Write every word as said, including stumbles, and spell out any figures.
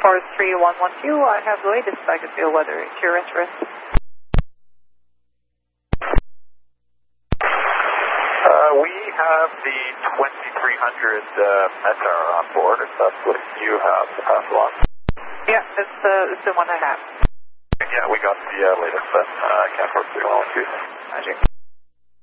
four three one one two, I have the latest Bakersfield weather. It's your interest. Uh, we have the twenty-three hundred uh, S R on board, if that's what you have to pass along. Yeah, it's, uh, it's the one I have. Yeah, we got the uh, latest then. Uh, Cat four three one one two. Magic.